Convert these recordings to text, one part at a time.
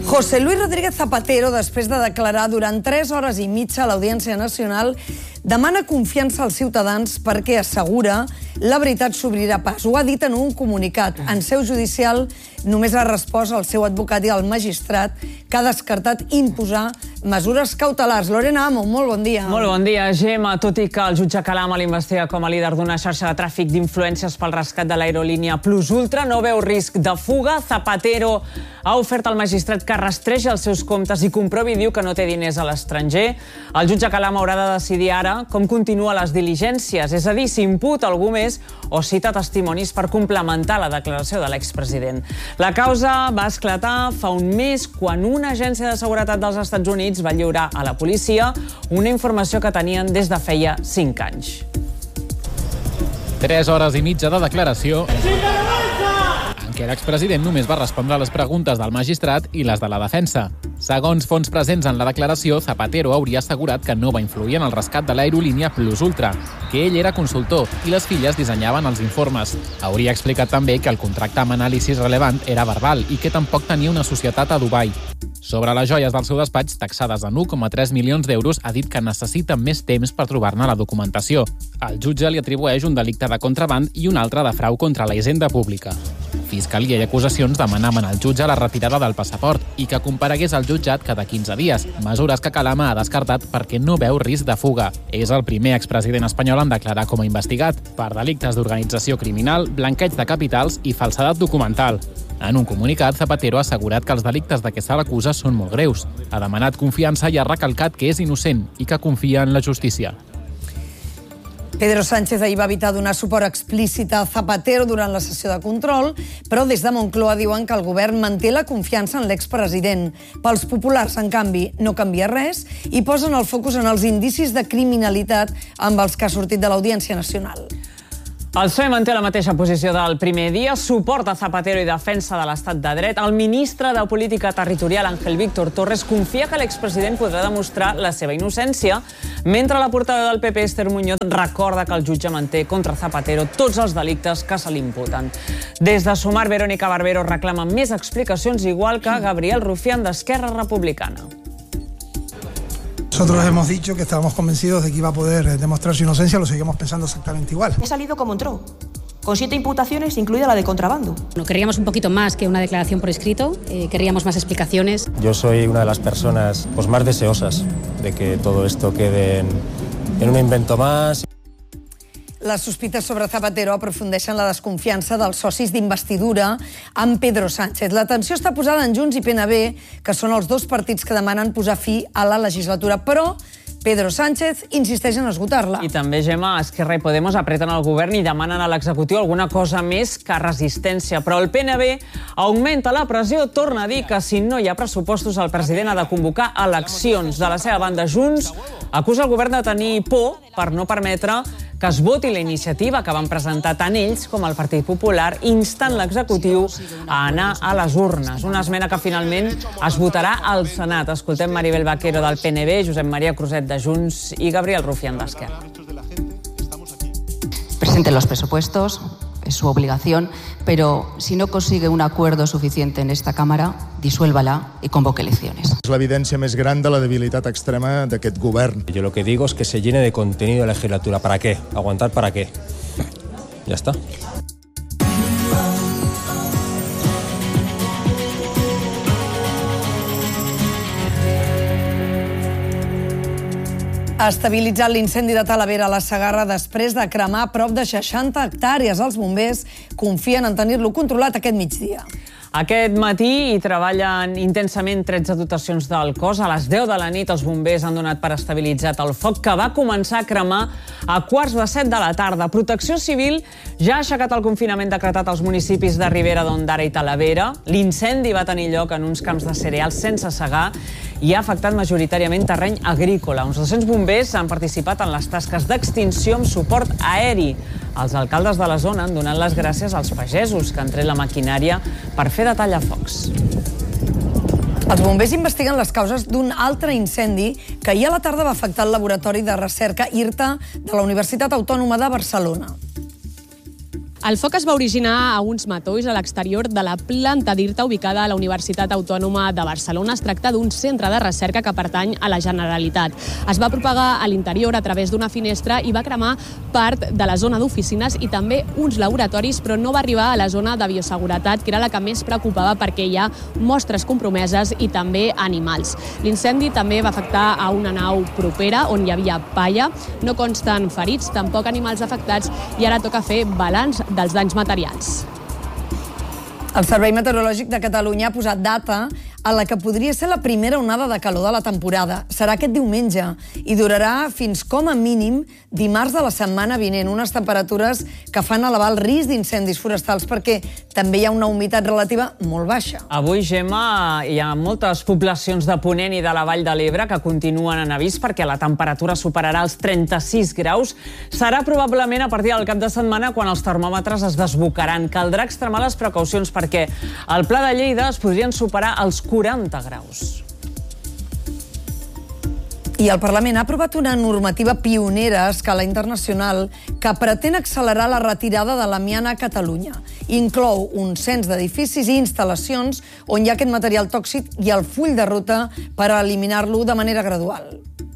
José Luis Rodríguez Zapatero, després de declarar durant 3 hores i mitja a l'Audiència Nacional, demana confiança als ciutadans perquè assegura la veritat s'obrirà pas. Ho ha dit en un comunicat. En seu judicial només ha respost al seu advocat i al magistrat que ha descartat imposar mesures cautelars. Lorena Amo, molt bon dia. Molt bon dia, Gemma. Tot i que el jutge Calama l'investiga com a líder d'una xarxa de tràfic d'influències pel rescat de l'aerolínia Plus Ultra, no veu risc de fuga. Zapatero ha ofert al magistrat que rastregi els seus comptes i comprovi, diu que no té diners a l'estranger. El jutge Calama haurà de decidir ara com continua les diligències, és a dir, si imputa algú més o cita testimonis per complementar la declaració de l'expresident. La causa va esclatar fa un mes quan una agència de seguretat dels Estats Units va lliurar a la policia una informació que tenien des de feia 5 anys. 3 hores i mitja de declaració en què l'expresident només va respondre a les preguntes del magistrat i les de la defensa. Segons fonts presents en la declaració, Zapatero hauria assegurat que no va influir en el rescat de l'aerolínia Plus Ultra, que ell era consultor i les filles dissenyaven els informes. Hauria explicat també que el contracte amb anàlisi rellevant era verbal i que tampoc tenia una societat a Dubai. Sobre les joies del seu despatx, taxades en 1,3 milions d'euros, ha dit que necessita més temps per trobar-ne la documentació. El jutge li atribueix un delicte de contraband i un altre de frau contra la hisenda pública. Fiscalia i acusacions demanaven al jutge la retirada del passaport i que comparegués al jutjat cada 15 dies, mesures que Calama ha descartat perquè no veu risc de fuga. És el primer expresident espanyol en declarar com a investigat per delictes d'organització criminal, blanqueig de capitals i falsedat documental. En un comunicat, Zapatero ha assegurat que els delictes de què se l'acusa són molt greus. Ha demanat confiança i ha recalcat que és innocent i que confia en la justícia. Pedro Sánchez ahir va evitar donar suport explícit a Zapatero durant la sessió de control, però des de Moncloa diuen que el govern manté la confiança en l'expresident. Pels populars, en canvi, no canvia res i posen el focus en els indicis de criminalitat amb els que ha sortit de l'Audiència Nacional. El PSOE manté la mateixa posició del primer dia, suport a Zapatero i defensa de l'estat de dret. El ministre de Política Territorial, Ángel Víctor Torres, confia que l'expresident podrà demostrar la seva innocència, mentre la portaveu del PP, Esther Muñoz, recorda que el jutge manté contra Zapatero tots els delictes que se li imputen. Des de Sumar, Verónica Barbero reclama més explicacions, igual que Gabriel Rufián, d'Esquerra Republicana. Nosotros hemos dicho que estábamos convencidos de que iba a poder demostrar su inocencia, lo seguimos pensando exactamente igual. He salido como entró, con 7 imputaciones, incluida la de contrabando. Querríamos un poquito más que una declaración por escrito, querríamos más explicaciones. Yo soy una de las personas más deseosas de que todo esto quede en un invento más. Les sospites sobre Zapatero aprofundeixen la desconfiança dels socis d'investidura amb Pedro Sánchez. L'atenció està posada en Junts i PNB, que són els dos partits que demanen posar fi a la legislatura, però Pedro Sánchez insisteix en esgotar-la. I també, Gemma, Esquerra i Podemos apreten el govern i demanen a l'executiu alguna cosa més que resistència. Però el PNB augmenta la pressió, torna a dir que si no hi ha pressupostos el president ha de convocar eleccions. De la seva banda, Junts acusa el govern de tenir por per no permetre que es voti la iniciativa que van presentar tant ells com el Partit Popular, instant l'executiu a anar a les urnes. Una esmena que finalment es votarà al Senat. Escoltem Maribel Vaquero del PNB, Josep Maria Cruzet de Junts i Gabriel Rufián d'Esquerra. Presenten los presupuestos, es su obligación, pero si no consigue un acuerdo suficiente en esta Cámara, disuélvala y convoque elecciones. És l'evidència més gran de la debilitat extrema d'aquest govern. Yo lo que digo es que se llene de contenido la legislatura. ¿Para qué? ¿Aguantar para qué? Ya está. Ha estabilitzat l'incendi de Talavera a la Segarra després de cremar prop de 60 hectàrees. Els bombers confien en tenir-lo controlat aquest migdia. Aquest matí hi treballen intensament 13 dotacions del cos. A les 10 de la nit els bombers han donat per estabilitzat el foc, que va començar a cremar a 6:45 de la tarda. Protecció Civil ja ha aixecat el confinament decretat als municipis de Ribera d'Ondara i Talavera. L'incendi va tenir lloc en uns camps de cereals sense segar i ha afectat majoritàriament terreny agrícola. Uns 200 bombers han participat en les tasques d'extinció amb suport aeri. Els alcaldes de la zona han donat les gràcies als pagesos que han tret la maquinària per fer de tallafocs. Els bombers investiguen les causes d'un altre incendi que ahir a la tarda va afectar el laboratori de recerca IRTA de la Universitat Autònoma de Barcelona. El foc es va originar a uns matolls a l'exterior de la planta d'IRTA ubicada a la Universitat Autònoma de Barcelona. Es tracta d'un centre de recerca que pertany a la Generalitat. Es va propagar a l'interior a través d'una finestra i va cremar part de la zona d'oficines i també uns laboratoris, però no va arribar a la zona de bioseguretat, que era la que més preocupava perquè hi ha mostres compromeses i també animals. L'incendi també va afectar a una nau propera on hi havia palla. No consten ferits, tampoc animals afectats, i ara toca fer balanç dels danys materials. El Servei Meteorològic de Catalunya ha posat data a la que podria ser la primera onada de calor de la temporada. Serà aquest diumenge i durarà fins com a mínim dimarts de la setmana vinent. Unes temperatures que fan elevar el risc d'incendis forestals perquè també hi ha una humitat relativa molt baixa. Avui, Gemma, hi ha moltes poblacions de Ponent i de la Vall de l'Ebre que continuen en avís perquè la temperatura superarà els 36 graus. Serà probablement a partir del cap de setmana quan els termòmetres es desbocaran. Caldrà extremar les precaucions perquè al Pla de Lleida es podrien superar els 40 graus. I el Parlament ha aprovat una normativa pionera a escala internacional que pretén accelerar la retirada de l'amiant a Catalunya. Inclou un cens d'edificis i instal·lacions on hi ha aquest material tòxic i el full de ruta per a eliminar-lo de manera gradual.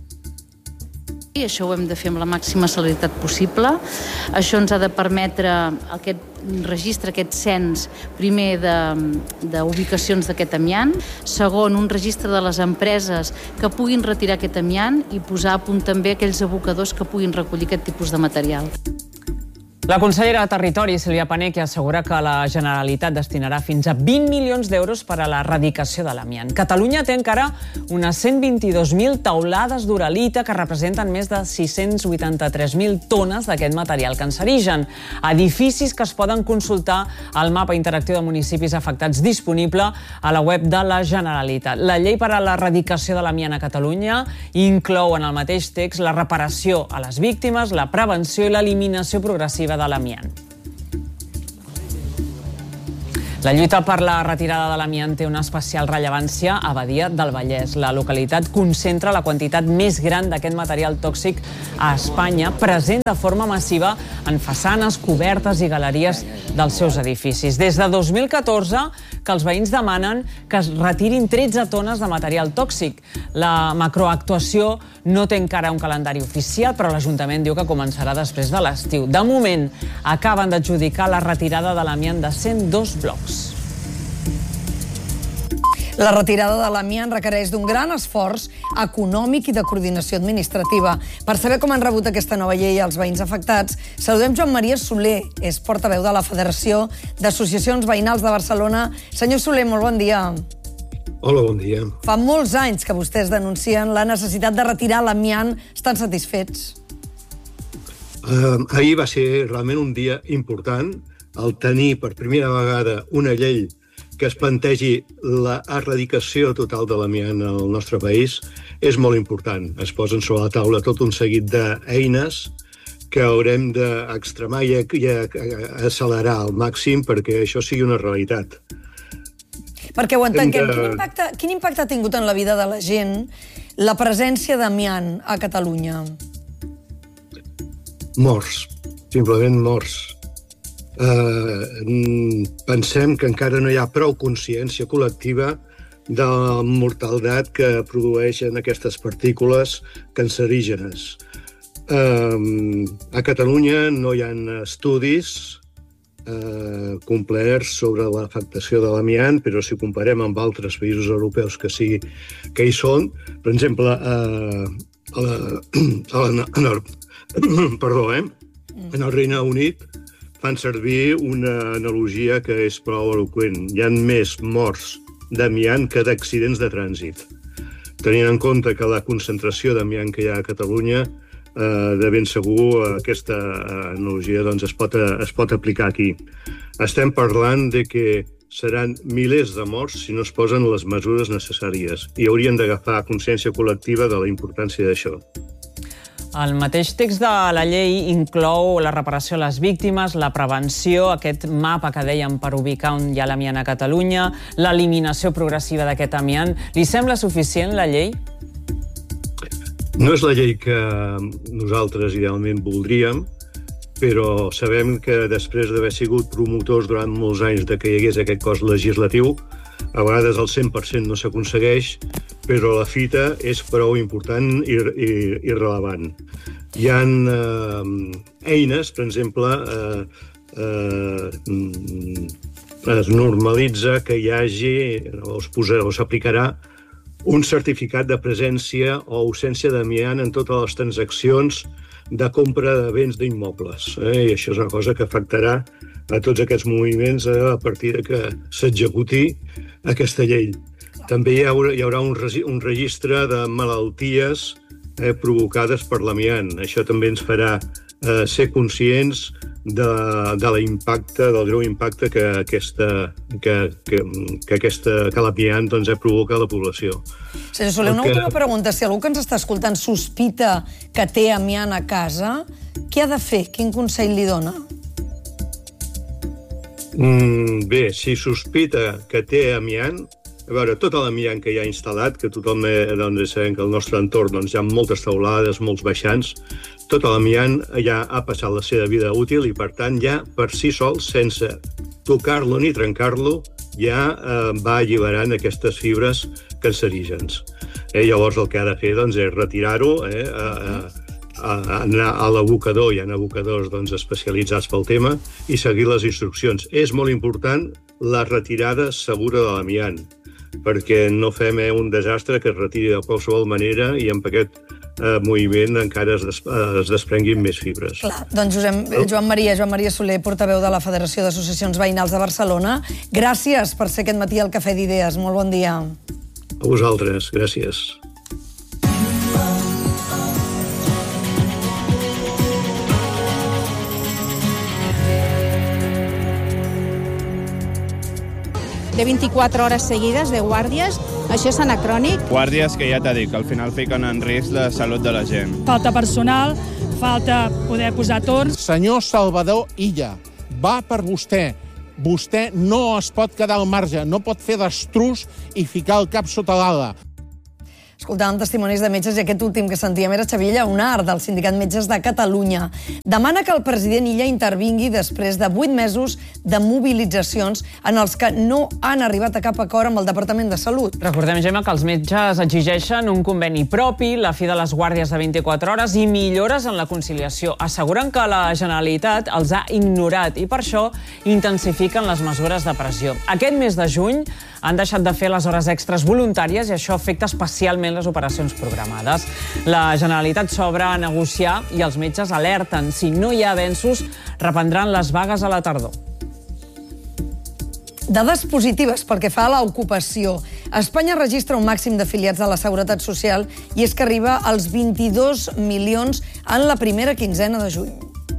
I això ho hem de fer amb la màxima celeritat possible. Això ens ha de permetre aquest registre, aquest cens, primer d'ubicacions d'aquest amiant, segon, un registre de les empreses que puguin retirar aquest amiant i posar a punt també aquells abocadors que puguin recollir aquest tipus de material. La consellera de Territori, Sílvia Paneque, assegura que la Generalitat destinarà fins a 20 milions d'euros per a l'erradicació de l'amiant. Catalunya té encara unes 122.000 taulades d'uralita que representen més de 683.000 tones d'aquest material cancerigen. Edificis que es poden consultar al mapa interactiu de municipis afectats disponible a la web de la Generalitat. La llei per a l'erradicació de l'amiant a Catalunya inclou en el mateix text la reparació a les víctimes, la prevenció i l'eliminació progressiva de l'amiant. La lluita per la retirada de l'amiant té una especial rellevància a Badia del Vallès. La localitat concentra la quantitat més gran d'aquest material tòxic a Espanya, present de forma massiva en façanes, cobertes i galeries dels seus edificis. Des de 2014 que els veïns demanen que es retirin 13 tones de material tòxic. La macroactuació no té encara un calendari oficial, però l'Ajuntament diu que començarà després de l'estiu. De moment, acaben d'adjudicar la retirada de l'amiant de 102 blocs. La retirada de l'amiant requereix d'un gran esforç econòmic i de coordinació administrativa. Per saber com han rebut aquesta nova llei els veïns afectats, saludem Joan Maria Soler, és portaveu de la Federació d'Associacions Veïnals de Barcelona. Senyor Soler, molt bon dia. Hola, bon dia. Fa molts anys que vostès denuncien la necessitat de retirar l'amiant. Estan satisfets? Ahir va ser realment un dia important el tenir per primera vegada una llei que es plantegi l'erradicació total de l'amiant al nostre país és molt important. Es posen sobre la taula tot un seguit d'eines que haurem d'extremar i accelerar al màxim perquè això sigui una realitat. Perquè ho entenguem. Quin impacte ha tingut en la vida de la gent la presència d'amiant a Catalunya? Morts, simplement morts. Pensem que encara no hi ha prou consciència col·lectiva de la mortaldat que produeixen aquestes partícules cancerígenes. A Catalunya no hi ha estudis complerts sobre l'afectació de l'amiant, però si ho comparem amb altres països europeus que hi són, per exemple, en el Regne Unit fan servir una analogia que és prou eloqüent. Hi ha més morts d'amiant que d'accidents de trànsit. Tenint en compte que la concentració d'amiant que hi ha a Catalunya, de ben segur aquesta analogia es pot aplicar aquí. Estem parlant de que seran milers de morts si no es posen les mesures necessàries i haurien d'agafar consciència col·lectiva de la importància d'això. El mateix text de la llei inclou la reparació a les víctimes, la prevenció, aquest mapa que dèiem per ubicar on hi ha l'amiant a Catalunya, l'eliminació progressiva d'aquest amiant. Li sembla suficient la llei? No és la llei que nosaltres idealment voldríem, però sabem que després d'haver sigut promotors durant molts anys de que hi hagués aquest cos legislatiu, a vegades el 100% no s'aconsegueix, però la fita és prou important i rellevant. Hi ha eines, per exemple, es normalitza que hi hagi, o s'aplicarà, un certificat de presència o ausència d'amiant en totes les transaccions de compra de béns d'immobles. I això és una cosa que afectarà a tots aquests moviments a partir de que s'executi aquesta llei. També hi haurà un registre de malalties provocades per l'amiant. Això també ens farà ser conscients de l'impacte, del greu impacte que l'amiant provoca a la població. Senyor Soler, una última pregunta. Si algú que ens està escoltant sospita que té amiant a casa, què ha de fer? Quin consell li dona? Bé, si sospita que té amiant, a veure, tot l'amiant que hi ha instal·lat, que tothom sabem que al nostre entorn hi ha moltes teulades, molts baixants, tot l'amiant ja ha passat la seva vida útil i, per tant, ja per si sol, sense tocar-lo ni trencar-lo, ja va alliberant aquestes fibres cancerígens. Llavors el que ha de fer és retirar-ho, anar a l'abocador, hi ha abocadors especialitzats pel tema, i seguir les instruccions. És molt important la retirada segura de l'amiant, perquè no fem un desastre que es retiri de qualsevol manera i amb aquest moviment encara es desprenguin més fibres. Clar, doncs Joan Maria Soler, portaveu de la Federació d'Associacions Veïnals de Barcelona, gràcies per ser aquest matí al Cafè d'Idees. Molt bon dia. A vosaltres, gràcies. De 24 hores seguides de guàrdies, això és anacrònic. Guàrdies que ja t'ha dit, que al final fiquen en risc la salut de la gent. Falta personal, falta poder posar torns. Senyor Salvador Illa, va per vostè. Vostè no es pot quedar al marge, no pot fer destrús i ficar el cap sota l'ala. Escoltàvem testimonis de metges i aquest últim que sentíem era Xavier Lleonard, del Sindicat Metges de Catalunya. Demana que el president Illa intervingui després de 8 mesos de mobilitzacions en els que no han arribat a cap acord amb el Departament de Salut. Recordem, Gemma, que els metges exigeixen un conveni propi, la fi de les guàrdies de 24 hores i millores en la conciliació. Asseguren que la Generalitat els ha ignorat i per això intensifiquen les mesures de pressió. Aquest mes de juny han deixat de fer les hores extres voluntàries i això afecta especialment les operacions programades. La Generalitat s'obre a negociar i els metges alerten. Si no hi ha avenços, reprendran les vagues a la tardor. Dades positives pel que fa a l'ocupació. Espanya registra un màxim d'afiliats a la Seguretat Social i és que arriba als 22 milions en la primera quinzena de juny.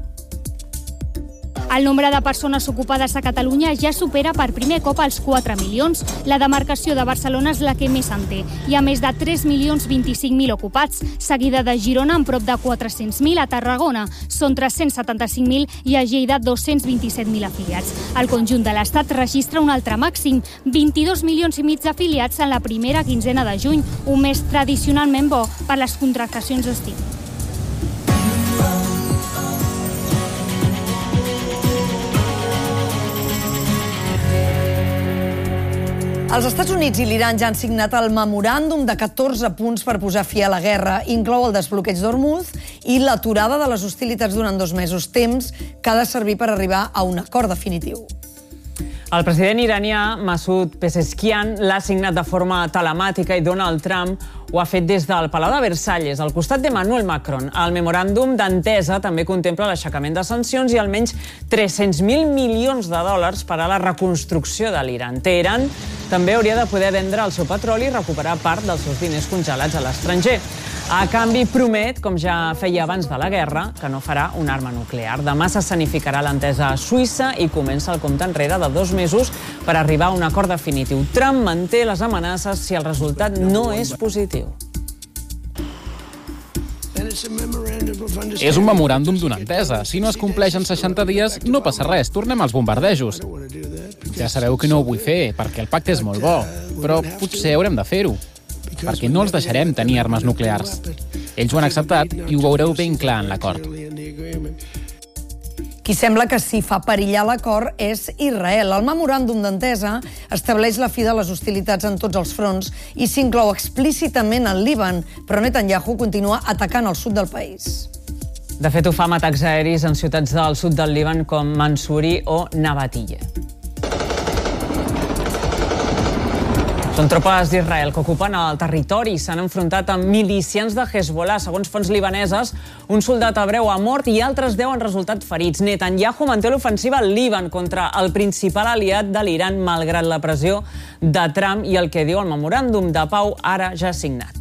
El nombre de persones ocupades a Catalunya ja supera per primer cop els 4 milions. La demarcació de Barcelona és la que més en té. Hi ha més de 3.025.000 ocupats, seguida de Girona amb prop de 400.000, a Tarragona són 375.000 i a Lleida 227.000 afiliats. El conjunt de l'Estat registra un altre màxim, 22 milions i mig d'afiliats en la primera quinzena de juny, un mes tradicionalment bo per les contractacions d'estiu. Els Estats Units i l'Iran ja han signat el memoràndum de 14 punts per posar fi a la guerra. Inclou el desbloqueig d'Hormuz i l'aturada de les hostilitats durant 2 mesos, temps que ha de servir per arribar a un acord definitiu. El president iranià Masoud Pezeshkian l'ha signat de forma telemàtica i Donald Trump ho ha fet des del Palau de Versalles, al costat d'Emmanuel Macron. El memoràndum d'entesa també contempla l'aixecament de sancions i almenys 300.000 milions de dòlars per a la reconstrucció de l'Iran. Teheran també hauria de poder vendre el seu petroli i recuperar part dels seus diners congelats a l'estranger. A canvi, promet, com ja feia abans de la guerra, que no farà una arma nuclear. Demà s'escenificarà l'entesa a Suïssa i comença el compte enrere de 2 mesos per arribar a un acord definitiu. Trump manté les amenaces si el resultat no és positiu. És un memoràndum d'una entesa. Si no es compleix en 60 dies, no passa res, tornem als bombardejos. Ja sabeu que no ho vull fer, perquè el pacte és molt bo, però potser haurem de fer-ho, perquè no els deixarem tenir armes nuclears. Ells ho han acceptat i ho veureu ben clar en l'acord. Qui sembla que s'hi fa perillar l'acord és Israel. El memoràndum d'entesa estableix la fi de les hostilitats en tots els fronts i s'inclou explícitament el Líban, però Netanyahu continua atacant el sud del país. De fet, ho fa amb atacs aeris en ciutats del sud del Líban com Mansouri o Nabatille. Són tropes d'Israel que ocupen el territori. S'han enfrontat amb milicians de Hezbollah. Segons fonts libaneses, un soldat hebreu ha mort i altres 10 han resultat ferits. Netanyahu manté l'ofensiva al Líban contra el principal aliat de l'Iran, malgrat la pressió de Trump i el que diu el memoràndum de pau ara ja signat.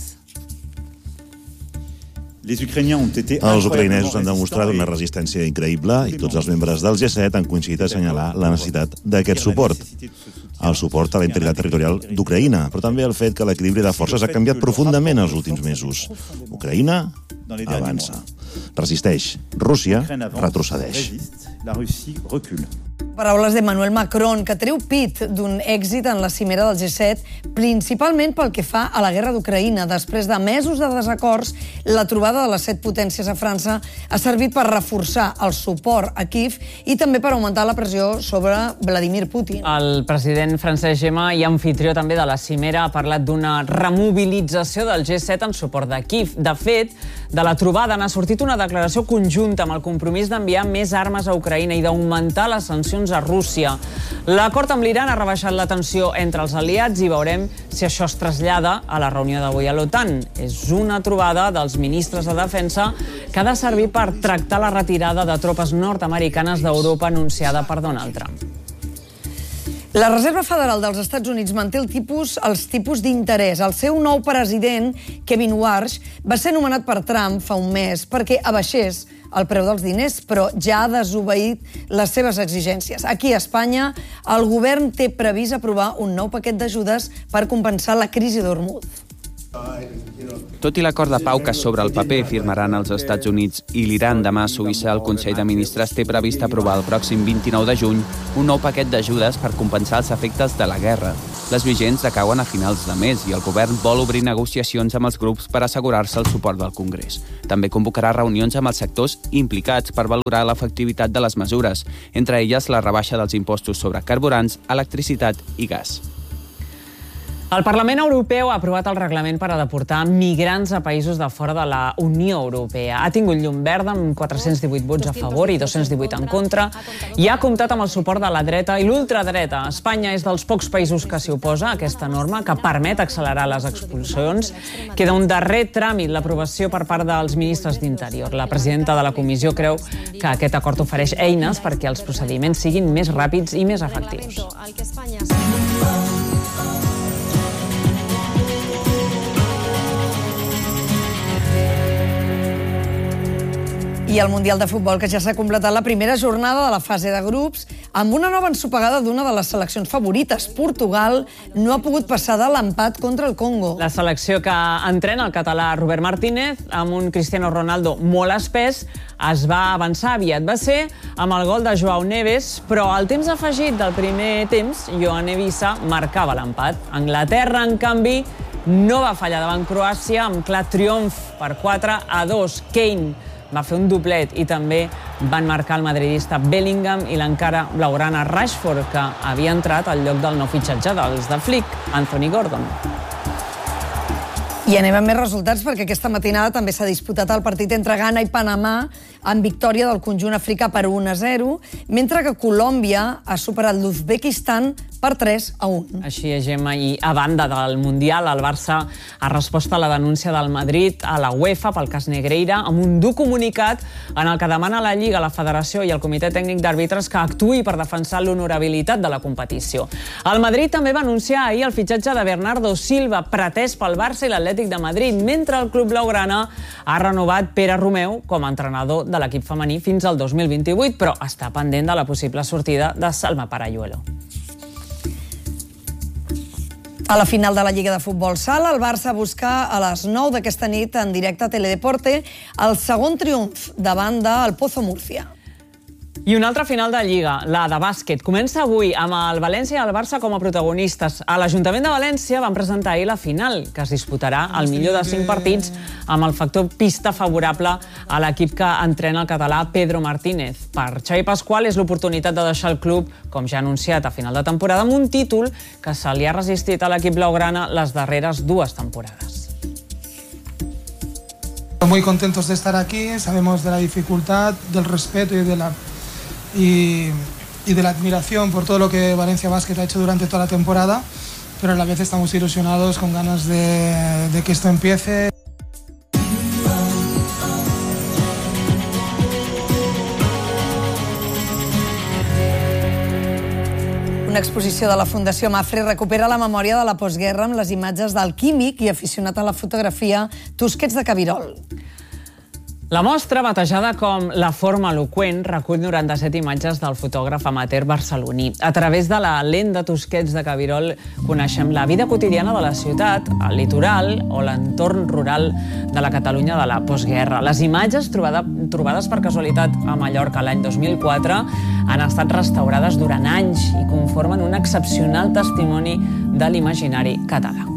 Els ucraïnesos han demostrat una resistència increïble i tots els membres del G7 han coincidit a assenyalar la necessitat d'aquest suport. El suport a la integritat territorial d'Ucraïna, però també el fet que l'equilibri de forces ha canviat profundament els últims mesos. Ucraïna avança, resisteix. Rússia retrocedeix. Paraules d'Emmanuel Macron, que treu pit d'un èxit en la cimera del G7, principalment pel que fa a la guerra d'Ucraïna. Després de mesos de desacords, la trobada de les 7 potències a França ha servit per reforçar el suport a Kíev i també per augmentar la pressió sobre Vladimir Putin. El president francès Gemma i anfitrió també de la cimera ha parlat d'una remobilització del G7 en suport de Kíev. De fet, de la trobada n'ha sortit una declaració conjunta amb el compromís d'enviar més armes a Ucraïna i d'augmentar les sancions a Rússia. L'acord amb l'Iran ha rebaixat la tensió entre els aliats i veurem si això es trasllada a la reunió d'avui a l'OTAN. És una trobada dels ministres de defensa que ha de servir per tractar la retirada de tropes nord-americanes d'Europa anunciada per Donald Trump. La Reserva Federal dels Estats Units manté els tipus d'interès. El seu nou president, Kevin Warsh, va ser nomenat per Trump fa un mes perquè abaixés el preu dels diners, però ja ha desobeït les seves exigències. Aquí a Espanya, el govern té previst aprovar un nou paquet d'ajudes per compensar la crisi d'Hormuz. Tot i l'acord de pau que sobre el paper firmaran els Estats Units i l'Iran demà a Suïssa, el Consell de Ministres té previst aprovar el pròxim 29 de juny un nou paquet d'ajudes per compensar els efectes de la guerra. Les vigents decauen a finals de mes i el govern vol obrir negociacions amb els grups per assegurar-se el suport del Congrés. També convocarà reunions amb els sectors implicats per valorar l'efectivitat de les mesures, entre elles la rebaixa dels impostos sobre carburants, electricitat i gas. El Parlament Europeu ha aprovat el reglament per a deportar migrants a països de fora de la Unió Europea. Ha tingut llum verda amb 418 vots a favor i 218 en contra i ha comptat amb el suport de la dreta i l'ultradreta. Espanya és dels pocs països que s'hi oposa a aquesta norma que permet accelerar les expulsions. Queda un darrer tràmit, l'aprovació per part dels ministres d'Interior. La presidenta de la Comissió creu que aquest acord ofereix eines perquè els procediments siguin més ràpids i més efectius. I el Mundial de Futbol, que ja s'ha completat la primera jornada de la fase de grups, amb una nova ensopegada d'una de les seleccions favorites. Portugal no ha pogut passar de l'empat contra el Congo. La selecció que entrena el català Robert Martínez, amb un Cristiano Ronaldo molt espès, es va avançar aviat. Va ser amb el gol de Joao Neves, però al temps afegit del primer temps, Joan Evisa marcava l'empat. Anglaterra, en canvi, no va fallar davant Croàcia, amb clar triomf per 4-2. Kane va fer un doblet i també van marcar el madridista Bellingham i l'encara blaugrana Rashford, que havia entrat al lloc del nou fitxatge dels de Flick, Anthony Gordon. I anem amb més resultats, perquè aquesta matinada també s'ha disputat el partit entre Ghana i Panamà, amb victòria del conjunt africà per 1-0, mentre que Colòmbia ha superat l'Uzbekistan per 3-1. Així és, Gemma, i a banda del Mundial, el Barça ha respost a la denúncia del Madrid a la UEFA pel cas Negreira amb un dur comunicat en el que demana la Lliga, la Federació i el Comitè Tècnic d'Àrbitres que actuï per defensar l'honorabilitat de la competició. El Madrid també va anunciar ahir el fitxatge de Bernardo Silva, pretès pel Barça i l'Atlètic de Madrid, mentre el club blaugrana ha renovat Pere Romeu com a entrenador de l'equip femení fins al 2028, però està pendent de la possible sortida de Salma Parayuelo. A la final de la Lliga de Futbol Sala, el Barça busca a les 9 d'aquesta nit en directe a Teledeporte el segon triomf davant del Pozo Múrcia. I una altra final de Lliga, la de bàsquet. Comença avui amb el València i el Barça com a protagonistes. A l'Ajuntament de València van presentar ahir la final, que es disputarà al millor de 5 partits amb el factor pista favorable a l'equip que entrena el català Pedro Martínez. Per Xavi Pasqual és l'oportunitat de deixar el club, com ja ha anunciat a final de temporada, amb un títol que se li ha resistit a l'equip blaugrana les darreres 2 temporades. Muy contentos de estar aquí, sabemos de la dificultad, del respeto y de la admiración por todo lo que Valencia Basket ha hecho durante toda la temporada, pero a la vez estamos ilusionados, con ganas de que esto empiece. Una exposició de la Fundació Mapfre recupera la memòria de la postguerra amb les imatges del químic i aficionat a la fotografia Tusquets de Cabirol. La mostra, batejada com La forma eloqüent, recull 97 imatges del fotògraf amateur barceloní. A través de la lent de Tusquets de Cabirol coneixem la vida quotidiana de la ciutat, el litoral o l'entorn rural de la Catalunya de la postguerra. Les imatges trobades per casualitat a Mallorca l'any 2004 han estat restaurades durant anys i conformen un excepcional testimoni de l'imaginari català.